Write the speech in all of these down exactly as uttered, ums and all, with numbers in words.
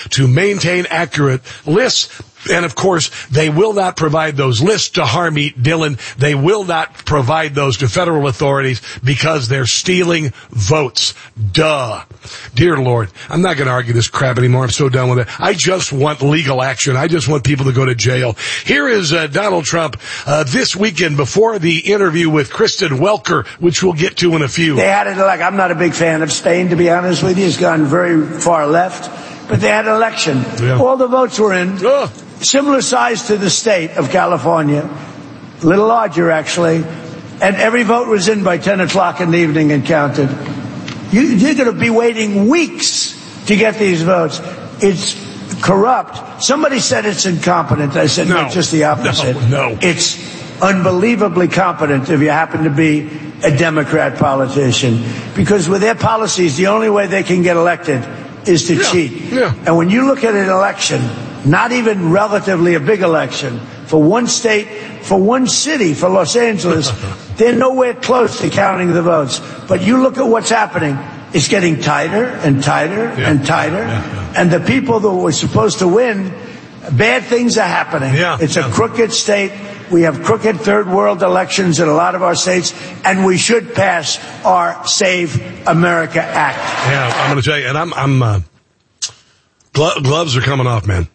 to maintain accurate lists. And, of course, they will not provide those lists to Harmeet Dillon. They will not provide those to federal authorities because they're stealing votes. Duh. Dear Lord, I'm not going to argue this crap anymore. I'm so done with it. I just want legal action. I just want people to go to jail. Here is uh, Donald Trump uh, this weekend before the interview with Kristen Welker, which we'll get to in a few. They had it like, I'm not a big fan of Spain, to be honest with you. It's gone very far left. But they had an election. Yeah. All the votes were in. Ugh. Similar size to the state of California, a little larger actually, and every vote was in by ten o'clock in the evening and counted. You, you're going to be waiting weeks to get these votes. It's corrupt. Somebody said it's incompetent. I said, no, no just the opposite. No, no. It's unbelievably competent if you happen to be a Democrat politician. Because with their policies, the only way they can get elected is to yeah. cheat. Yeah. And when you look at an election, not even relatively a big election, for one state, for one city, for Los Angeles, they're nowhere close to counting the votes. But you look at what's happening, it's getting tighter and tighter yeah. and tighter. Yeah, yeah. And the people that were supposed to win, bad things are happening. Yeah, it's yeah. a crooked state. We have crooked third world elections in a lot of our states, and we should pass our Save America Act. Yeah, I'm going to tell you, and I'm, I'm, uh, glo- gloves are coming off, man.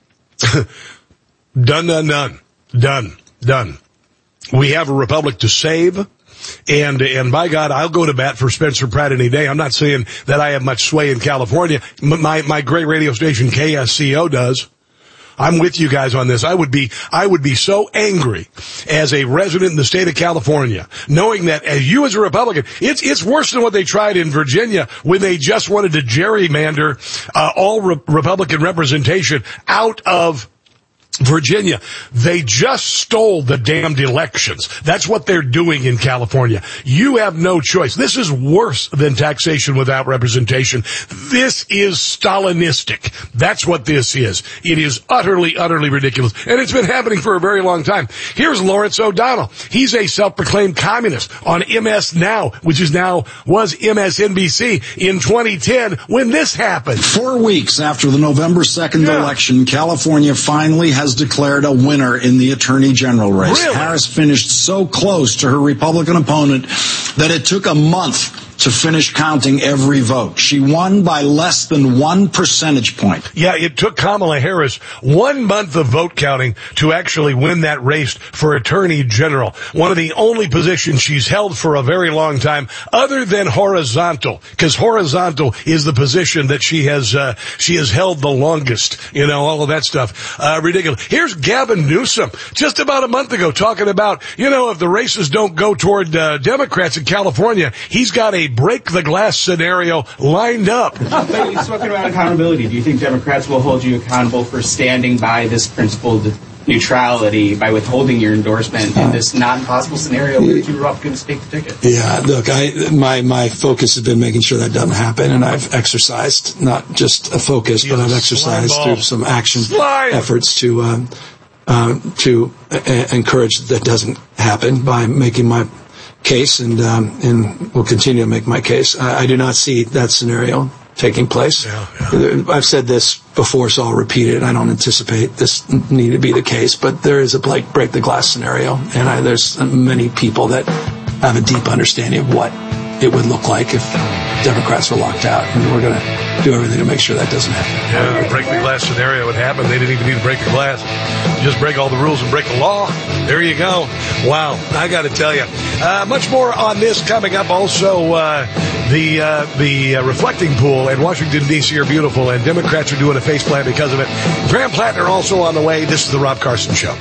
done, done, done, done, done. We have a republic to save, and and by God, I'll go to bat for Spencer Pratt any day. I'm not saying that I have much sway in California. My my great radio station K S C O does. I'm with you guys on this. I would be, I would be so angry as a resident in the state of California, knowing that as you as a Republican, it's, it's worse than what they tried in Virginia when they just wanted to gerrymander, uh, all re- Republican representation out of Virginia. They just stole the damned elections. That's what they're doing in California. You have no choice. This is worse than taxation without representation. This is Stalinistic. That's what this is. It is utterly, utterly ridiculous. And it's been happening for a very long time. Here's Lawrence O'Donnell. He's a self-proclaimed communist on M S Now, which is now, was M S N B C in twenty ten when this happened. Four weeks after the November second yeah. election, California finally has declared a winner in the Attorney General race. Really? Harris finished so close to her Republican opponent that it took a month to finish counting every vote. She won by less than one percentage point. Yeah, it took Kamala Harris one month of vote counting to actually win that race for Attorney General. One of the only positions she's held for a very long time, other than horizontal, because horizontal is the position that she has uh, she has held the longest. You know, all of that stuff. Uh, ridiculous. Here's Gavin Newsom, just about a month ago, talking about, you know, if the races don't go toward uh, Democrats in California, he's got a break the glass scenario lined up. But you've spoken about accountability. Do you think Democrats will hold you accountable for standing by this principled neutrality by withholding your endorsement in this not impossible scenario where two Republicans take the ticket? Yeah, look, I my my focus has been making sure that doesn't happen, and I've exercised not just a focus, but I've exercised through some action Slide. efforts to um, uh, to uh, encourage that doesn't happen by making my case, and um, and will continue to make my case. I, I do not see that scenario taking place. Yeah, yeah. I've said this before, so I'll repeat it. I don't anticipate this need to be the case, but there is a like break the glass scenario, and I, there's many people that have a deep understanding of what it would look like if Democrats were locked out, and we're going to do everything to make sure that doesn't happen. Yeah, the break the glass scenario would happen. They didn't even need to break the glass. Just break all the rules and break the law. There you go. Wow, I got to tell you. Uh, much more on this coming up. Also, uh, the uh, the uh, reflecting pool in Washington, D C are beautiful, and Democrats are doing a faceplant because of it. Graham Plattner also on the way. This is the Rob Carson Show.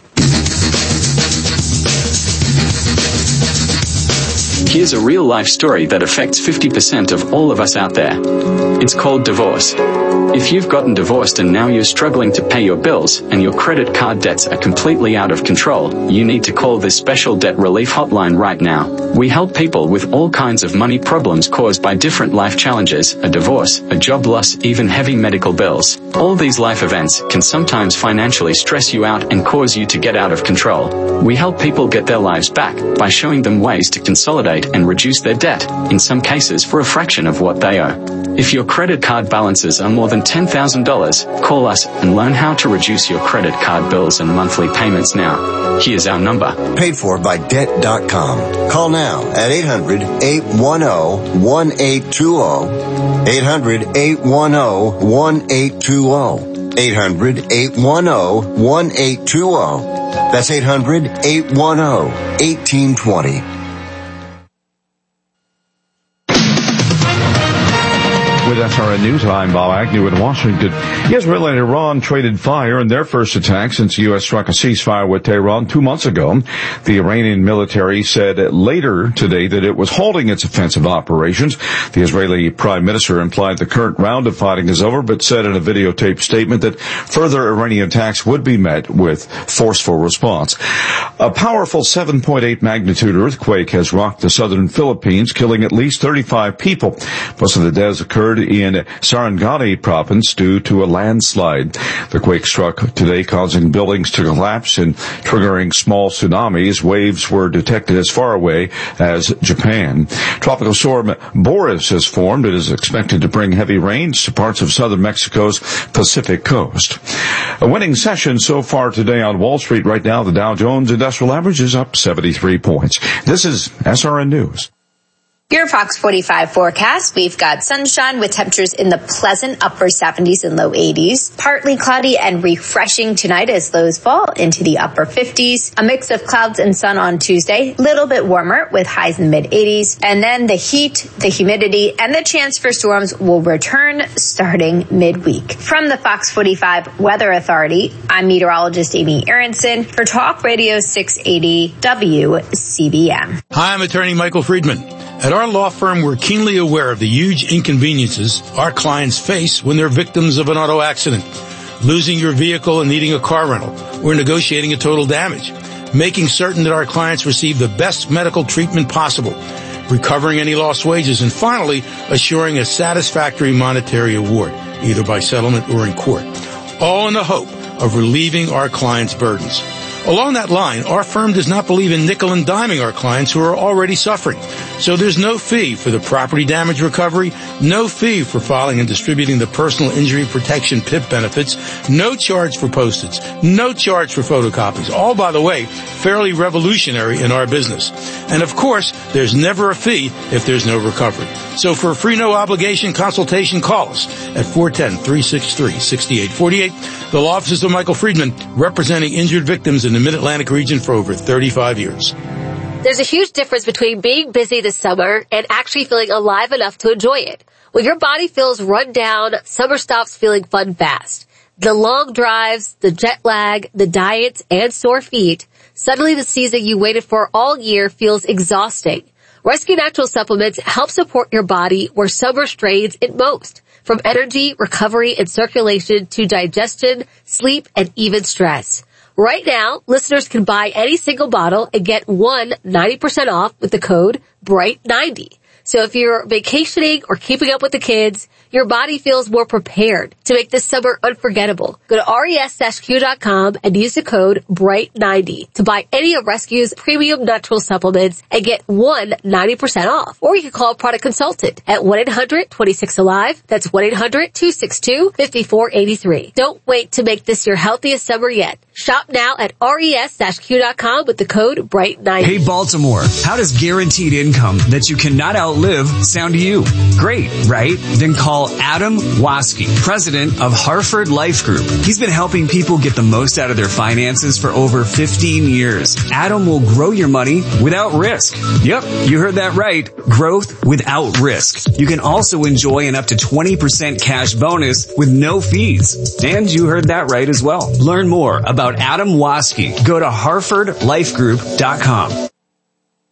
Here's a real-life story that affects fifty percent of all of us out there. It's called divorce. If you've gotten divorced and now you're struggling to pay your bills and your credit card debts are completely out of control, you need to call this special debt relief hotline right now. We help people with all kinds of money problems caused by different life challenges, a divorce, a job loss, even heavy medical bills. All these life events can sometimes financially stress you out and cause you to get out of control. We help people get their lives back by showing them ways to consolidate and reduce their debt, in some cases for a fraction of what they owe. If your credit card balances are more than ten thousand dollars, call us and learn how to reduce your credit card bills and monthly payments now. Here's our number. Paid for by debt dot com. Call now at eight hundred, eight one zero, one eight two zero. eight hundred, eight one zero, one eight two zero. eight hundred, eight one zero, one eight two zero. That's eight hundred, eight one zero, one eight two zero. With S R N News, I'm Bob Agnew in Washington. Israel and Iran traded fire in their first attack since the U S struck a ceasefire with Tehran two months ago. The Iranian military said later today that it was halting its offensive operations. The Israeli prime minister implied the current round of fighting is over, but said in a videotaped statement that further Iranian attacks would be met with forceful response. A powerful seven point eight magnitude earthquake has rocked the southern Philippines, killing at least thirty-five people. Most of the deaths occurred in Sarangani province due to a landslide. The quake struck today, causing buildings to collapse and triggering small tsunamis. Waves were detected as far away as Japan. Tropical storm Boris has formed. It is expected to bring heavy rains to parts of southern Mexico's Pacific coast. A winning session so far today on Wall Street. Right now, the Dow Jones Industrial Average is up seventy-three points. This is S R N News. Your Fox forty-five forecast, we've got sunshine with temperatures in the pleasant upper seventies and low eighties. Partly cloudy and refreshing tonight as lows fall into the upper fifties. A mix of clouds and sun on Tuesday, a little bit warmer with highs in the mid eighties. And then the heat, the humidity, and the chance for storms will return starting midweek. From the Fox forty-five Weather Authority, I'm meteorologist Amy Aronson for Talk Radio six eighty W C B M. Hi, I'm attorney Michael Friedman. At our law firm, we're keenly aware of the huge inconveniences our clients face when they're victims of an auto accident. Losing your vehicle and needing a car rental, or negotiating a total damage. Making certain that our clients receive the best medical treatment possible. Recovering any lost wages, and finally, assuring a satisfactory monetary award, either by settlement or in court. All in the hope of relieving our clients' burdens. Along that line, our firm does not believe in nickel and diming our clients who are already suffering. So there's no fee for the property damage recovery, no fee for filing and distributing the personal injury protection P I P benefits, no charge for postage, no charge for photocopies. All, by the way, fairly revolutionary in our business. And of course, there's never a fee if there's no recovery. So for a free no obligation consultation, call us at four one zero, three six three, six eight four eight. The law offices of Michael Friedman, representing injured victims in the Mid-Atlantic region for over thirty-five years. There's a huge difference between being busy this summer and actually feeling alive enough to enjoy it. When your body feels run down, summer stops feeling fun fast. The long drives, the jet lag, the diets, and sore feet, suddenly the season you waited for all year feels exhausting. Rescue Natural Supplements help support your body where summer strains it most. From energy, recovery, and circulation to digestion, sleep, and even stress. Right now, listeners can buy any single bottle and get one ninety percent off with the code bright ninety. So if you're vacationing or keeping up with the kids, your body feels more prepared to make this summer unforgettable. Go to res q dot com and use the code bright ninety to buy any of Rescue's premium natural supplements and get one ninety percent off. Or you can call a product consultant at one eight hundred, two six, alive. That's one eight hundred, two six two, five four eight three. Don't wait to make this your healthiest summer yet. Shop now at res q dot com with the code bright ninety. Hey Baltimore, how does guaranteed income that you cannot outlive sound to you? Great, right? Then call Adam Waske, president of Hartford Life Group. He's been helping people get the most out of their finances for over fifteen years. Adam will grow your money without risk. Yep, you heard that right. Growth without risk. You can also enjoy an up to twenty percent cash bonus with no fees. And you heard that right as well. Learn more about Adam Waske. Go to hartford life group dot com.